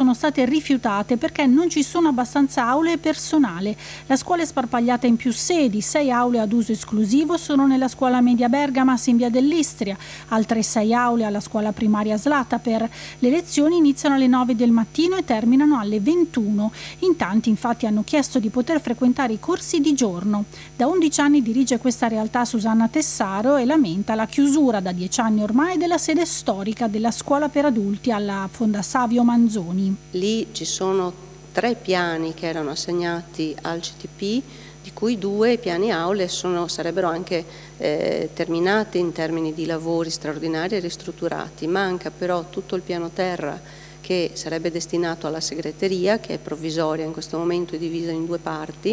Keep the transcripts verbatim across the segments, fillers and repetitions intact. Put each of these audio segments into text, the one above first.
sono state rifiutate perché non ci sono abbastanza aule e personale. La scuola è sparpagliata in più sedi, sei aule ad uso esclusivo sono nella scuola media Bergamas in via dell'Istria, altre sei aule alla scuola primaria Slata. Per le lezioni iniziano alle nove del mattino e terminano alle ventuno. In tanti infatti hanno chiesto di poter frequentare i corsi di giorno. Da undici anni dirige questa realtà Susanna Tessaro e lamenta la chiusura da dieci anni ormai della sede storica della scuola per adulti alla Fonda Savio Manzoni. Lì ci sono tre piani che erano assegnati al C T P, di cui due piani aule sono, sarebbero anche eh, terminati in termini di lavori straordinari e ristrutturati. Manca però tutto il piano terra che sarebbe destinato alla segreteria, che è provvisoria in questo momento, è divisa in due parti,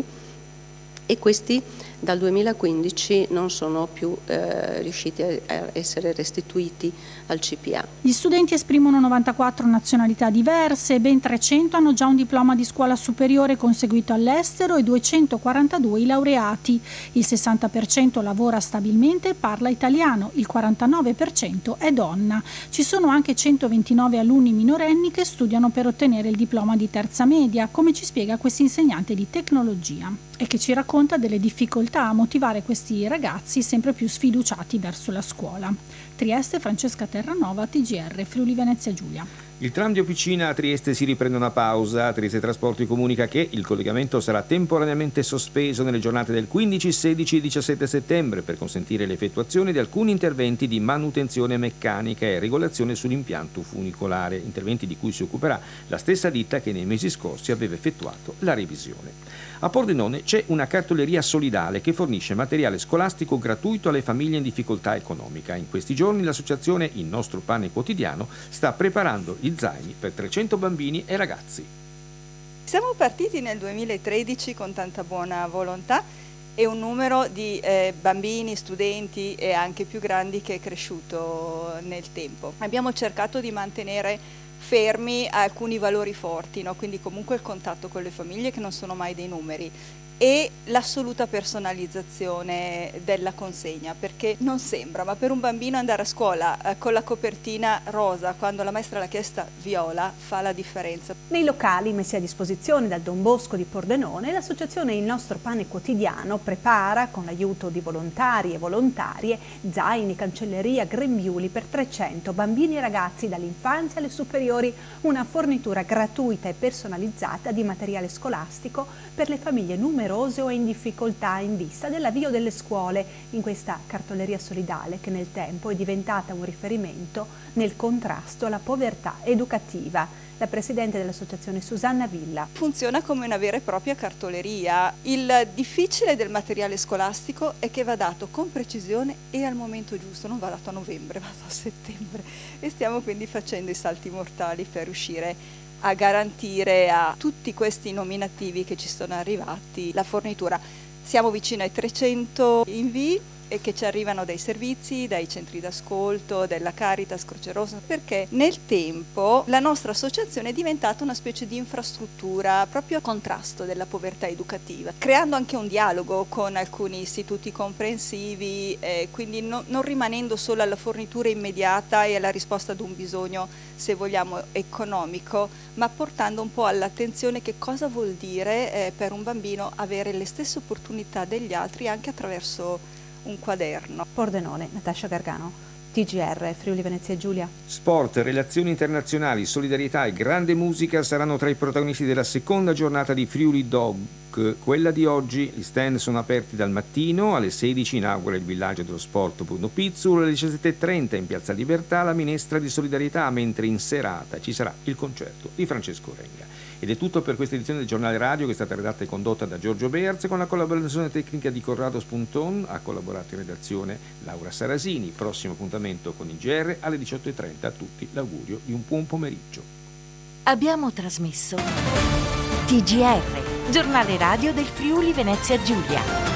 e questi dal duemilaquindici non sono più eh, riusciti a essere restituiti al C P A. Gli studenti esprimono novantaquattro nazionalità diverse e ben trecento hanno già un diploma di scuola superiore conseguito all'estero e duecentoquarantadue i laureati. Il sessanta per cento lavora stabilmente e parla italiano, il quarantanove per cento è donna. Ci sono anche centoventinove alunni minorenni che studiano per ottenere il diploma di terza media, come ci spiega questo insegnante di tecnologia, e che ci racconta delle difficoltà a motivare questi ragazzi sempre più sfiduciati verso la scuola. Trieste, Francesca Terranova, T G R, Friuli Venezia Giulia. Il tram di Officina a Trieste si riprende una pausa. Trieste Trasporti comunica che il collegamento sarà temporaneamente sospeso nelle giornate del quindici, sedici e diciassette settembre per consentire l'effettuazione di alcuni interventi di manutenzione meccanica e regolazione sull'impianto funicolare, interventi di cui si occuperà la stessa ditta che nei mesi scorsi aveva effettuato la revisione. A Pordenone c'è una cartoleria solidale che fornisce materiale scolastico gratuito alle famiglie in difficoltà economica. In questi giorni l'associazione Il Nostro Pane Quotidiano sta preparando gli zaini per trecento bambini e ragazzi. Siamo partiti nel duemilatredici con tanta buona volontà e un numero di eh, bambini, studenti e anche più grandi che è cresciuto nel tempo. Abbiamo cercato di mantenere fermi a alcuni valori forti, no? Quindi comunque il contatto con le famiglie, che non sono mai dei numeri, e l'assoluta personalizzazione della consegna, perché non sembra, ma per un bambino andare a scuola eh, con la copertina rosa quando la maestra l'ha chiesta viola fa la differenza. Nei locali messi a disposizione dal Don Bosco di Pordenone, l'associazione Il Nostro Pane Quotidiano prepara, con l'aiuto di volontari e volontarie, zaini, cancelleria, grembiuli per trecento bambini e ragazzi dall'infanzia alle superiori, una fornitura gratuita e personalizzata di materiale scolastico per le famiglie numerose o in difficoltà in vista dell'avvio delle scuole, in questa cartoleria solidale che nel tempo è diventata un riferimento nel contrasto alla povertà educativa. La presidente dell'associazione Susanna Villa. Funziona come una vera e propria cartoleria. Il difficile del materiale scolastico è che va dato con precisione e al momento giusto, non va dato a novembre, va dato a settembre, e stiamo quindi facendo i salti mortali per riuscire a garantire a tutti questi nominativi che ci sono arrivati la fornitura. Siamo vicino ai trecento invii e che ci arrivano dai servizi, dai centri d'ascolto, della Caritas, Croce Rossa, perché nel tempo la nostra associazione è diventata una specie di infrastruttura proprio a contrasto della povertà educativa, creando anche un dialogo con alcuni istituti comprensivi, eh, quindi no, non rimanendo solo alla fornitura immediata e alla risposta ad un bisogno, se vogliamo, economico, ma portando un po' all'attenzione che cosa vuol dire eh, per un bambino avere le stesse opportunità degli altri anche attraverso un quaderno. Pordenone, Natascia Gargano, T G R, Friuli Venezia Giulia. Sport, relazioni internazionali, solidarietà e grande musica saranno tra i protagonisti della seconda giornata di Friuli Dog. Quella di oggi, gli stand sono aperti dal mattino, alle sedici inaugura il villaggio dello sport Bruno Pizzul, alle diciassette e trenta in Piazza Libertà la minestra di solidarietà, mentre in serata ci sarà il concerto di Francesco Renga. Ed è tutto per questa edizione del Giornale Radio, che è stata redatta e condotta da Giorgio Bearz con la collaborazione tecnica di Corrado Spunton. Ha collaborato in redazione Laura Sarasini. Prossimo appuntamento con il G R alle diciotto e trenta. A tutti l'augurio di un buon pomeriggio. Abbiamo trasmesso T G R, Giornale Radio del Friuli Venezia Giulia.